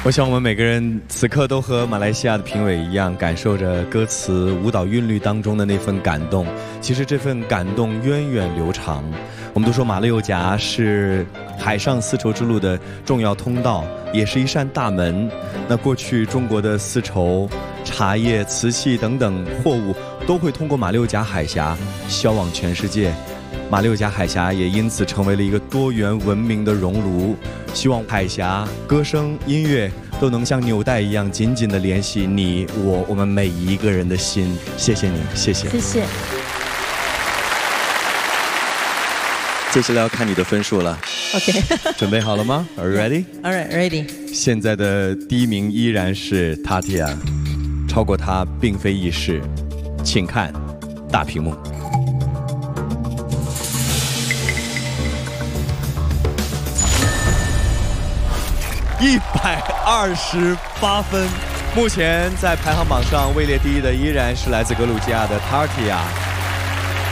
我想我们每个人此刻都和马来西亚的评委一样，感受着歌词舞蹈韵律当中的那份感动。其实这份感动源远流长。我们都说马六甲是海上丝绸之路的重要通道，也是一扇大门。那过去中国的丝绸、茶叶、瓷器等等货物都会通过马六甲海峡销往全世界。马六甲海峡也因此成为了一个多元文明的熔炉。希望海峡歌声音乐都能像纽带一样紧紧地联系你我们每一个人的心。谢谢你，谢谢， 谢谢。 接下来要看你的分数了。 OK 准备好了吗？ Are you ready? All right, ready. 现在的第一名依然是 Tatia， 超过他并非易事。请看大屏幕。128分，目前在排行榜上位列第一的依然是来自格鲁吉亚的 Tatia。